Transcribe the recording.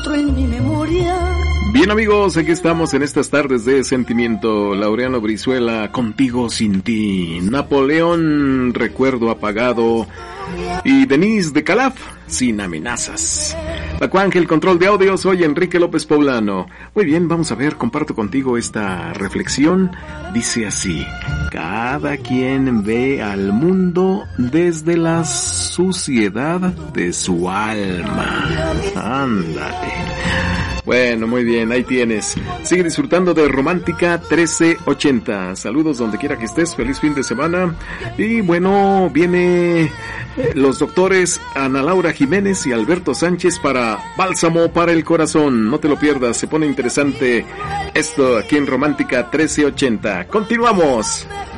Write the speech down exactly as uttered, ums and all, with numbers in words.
rostro en mi memoria. Bien amigos, aquí estamos en estas tardes de sentimiento. Laureano Brizuela, Contigo sin ti. Napoleón, Recuerdo apagado. Y Denise de Calaf, Sin amenazas. Paco Ángel, control de audio, soy Enrique López Poblano. Muy bien, vamos a ver, comparto contigo esta reflexión. Dice así: cada quien ve al mundo desde la suciedad de su alma. Ándale. Bueno, muy bien, ahí tienes. Sigue disfrutando de Romántica trece ochenta. Saludos donde quiera que estés, feliz fin de semana. Y bueno, viene los doctores Ana Laura Jiménez y Alberto Sánchez para Bálsamo para el Corazón. No te lo pierdas, se pone interesante esto aquí en Romántica trece ochenta. Continuamos.